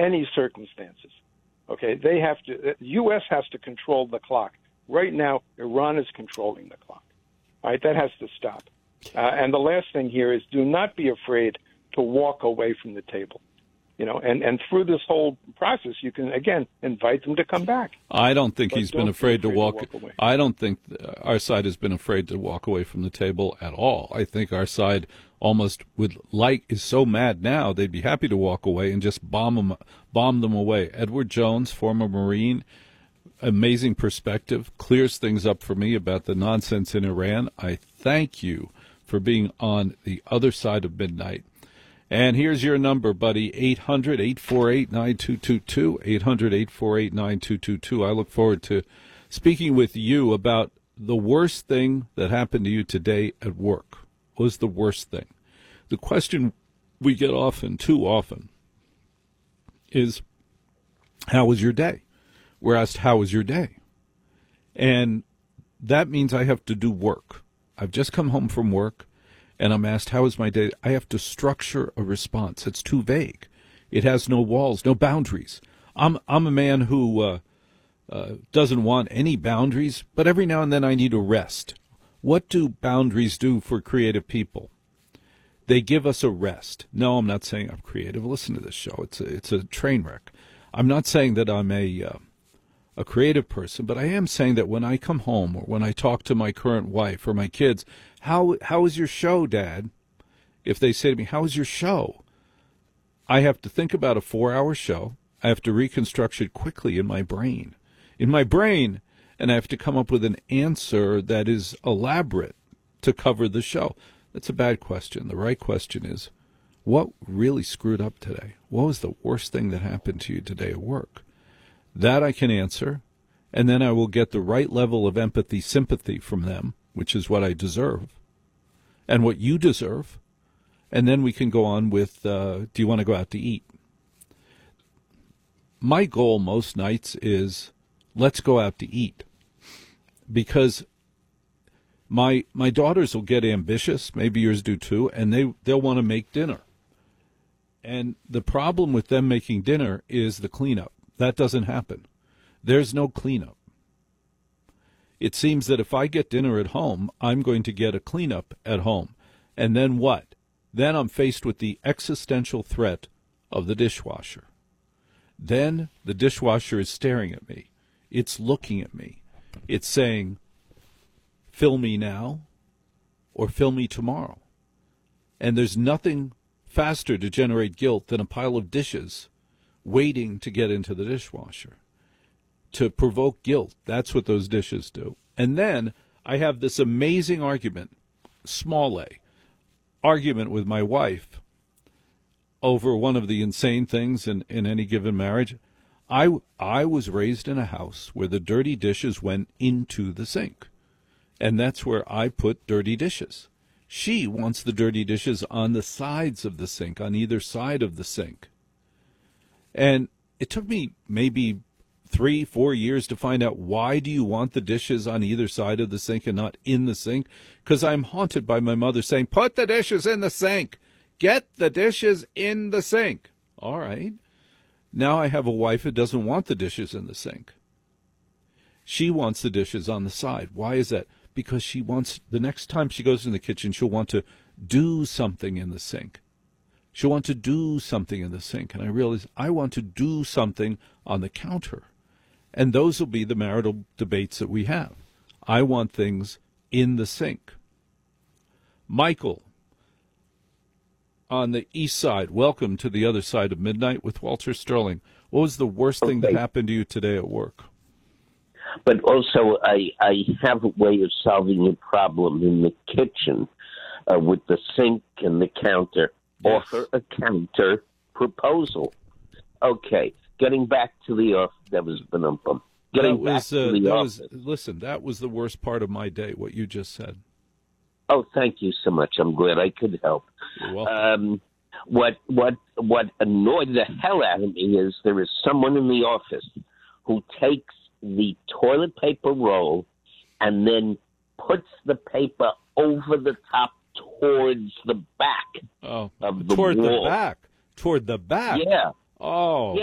any circumstances. Okay, they have to. The U.S. has to control the clock. Right now, Iran is controlling the clock. All right, that has to stop. And the last thing here is do not be afraid to walk away from the table. And through this whole process, you can, again, invite them to come back. I don't think he's been afraid to walk away. I don't think our side has been afraid to walk away from the table at all. I think our side almost is so mad now, they'd be happy to walk away and just bomb them away. Edward Jones, former Marine, amazing perspective, clears things up for me about the nonsense in Iran. I thank you for being on the other side of midnight. And here's your number, buddy, 800-848-9222, 800-848-9222. I look forward to speaking with you about the worst thing that happened to you today at work. What was the worst thing? The question we get too often, is, how was your day? We're asked, how was your day? And that means I have to do work. I've just come home from work, and I'm asked, how was my day? I have to structure a response. It's too vague. It has no walls, no boundaries. I'm a man who doesn't want any boundaries, but every now and then I need a rest. What do boundaries do for creative people? They give us a rest. No, I'm not saying I'm creative. Listen to this show. It's a train wreck. I'm not saying that I'm a creative person, but I am saying that when I come home or when I talk to my current wife or my kids, how is your show, Dad? If they say to me, how is your show? I have to think about a 4-hour show. I have to reconstruct it quickly in my brain. And I have to come up with an answer that is elaborate to cover the show. That's a bad question. The right question is, what really screwed up today? What was the worst thing that happened to you today at work? That I can answer, and then I will get the right level of empathy, sympathy from them, which is what I deserve, and what you deserve, and then we can go on with, do you want to go out to eat? My goal most nights is, let's go out to eat, because my daughters will get ambitious, maybe yours do too, and they'll want to make dinner. And the problem with them making dinner is the cleanup. That doesn't happen. There's no cleanup. It seems that if I get dinner at home, I'm going to get a cleanup at home. And then what? Then I'm faced with the existential threat of the dishwasher. Then the dishwasher is staring at me. It's looking at me. It's saying, fill me now or fill me tomorrow. And there's nothing faster to generate guilt than a pile of dishes waiting to get into the dishwasher. To provoke guilt, that's what those dishes do. And then I have this amazing argument, small a, argument with my wife over one of the insane things in any given marriage. I was raised in a house where the dirty dishes went into the sink. And that's where I put dirty dishes. She wants the dirty dishes on the sides of the sink, on either side of the sink. And it took me maybe 3-4 years to find out, why do you want the dishes on either side of the sink and not in the sink? Because I'm haunted by my mother saying, put the dishes in the sink. Get the dishes in the sink. All right. Now I have a wife who doesn't want the dishes in the sink. She wants the dishes on the side. Why is that? Because she wants, the next time she goes in the kitchen, she'll want to do something in the sink. She'll want to do something in the sink. And I realize I want to do something on the counter. And those will be the marital debates that we have. I want things in the sink. Michael, on the east side, welcome to the other side of midnight with Walter Sterling. What was the worst thing that happened to you today at work? But also, I have a way of solving a problem in the kitchen with the sink and the counter. Yes. Offer a counter proposal. Okay, getting back to the office. That was Benumpum. Listen, that was the worst part of my day, what you just said. Oh, thank you so much. I'm glad I could help. You're welcome. What annoyed the hell out of me is there is someone in the office who takes the toilet paper roll and then puts the paper over the top towards the back of the wall. Toward the back? Yeah. Oh.